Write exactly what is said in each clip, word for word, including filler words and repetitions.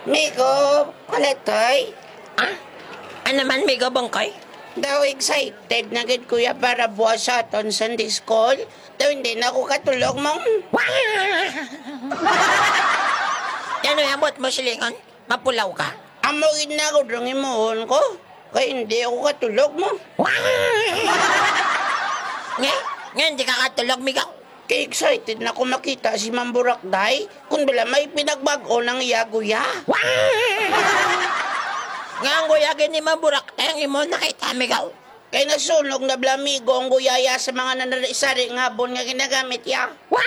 Migo, kalatoy. Ah? Ano man, Migo Bangkoy? Daw excited na gid kuya para buwas sa aton Sunday school. Daw hindi na ako katulog mong... Ano yung abot mo silingon? Mapulaw ka? Amo gid na ako drong imuhon ko. Kaya hindi ako katulog mo. Nga? Nga, hindi ka katulog, Migo? Kaya excited na ako makita si Ma'am Burakday kung dala may pinagbago ng iyaguya. Nga ang guyagin ni Maburak tayong imo nakita, Migo. Kaya nasunog na blamigo ang guyaya sa mga nanarisari nga bon nga ginagamit ya.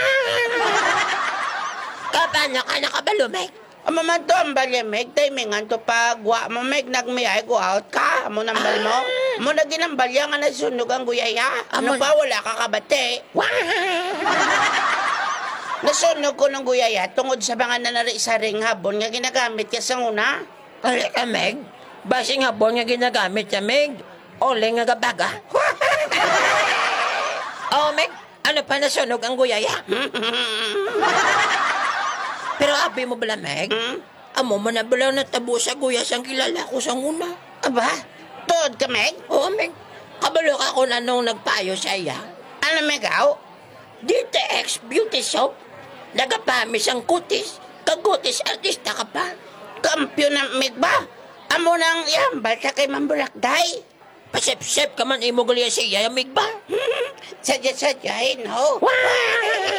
Kapano ka nakabalo, Meg? Amo man to ang balyamig, timingan to pagwa mo meg nagmiyay go out ka. Amo nambal mo. Amo na ginambalya nga nasunog ang guyaya. Ano Amo- pa wala ka kabate. Nasunog ko ng guyaya tungod sa mga nanarisari nga bon nga ginagamit ya sa una. Oli ka, Meg? Basi nga bon nga ginagamit sa Meg. Oli nga gabaga. Oh, Meg, ano pa nasunog ang guyaya? Pero abi mo bala, Meg? Hmm? Amo mo na bala natabo sa guyas ang kilala ko sa una. Aba, tuod ka meg? Oo, Meg. Kabalo ka ko na nung nagpayo sa iya. Ano megaw? D T X Beauty Soap. Nagapamis ang kutis. Kagutis artista ka pa. Kampyo na meg ba? Amo nang yambal sa kay Mambulakday. Pasip-sip ka man imo gulya siya, Meg ba? Sadya-sadyahin ho.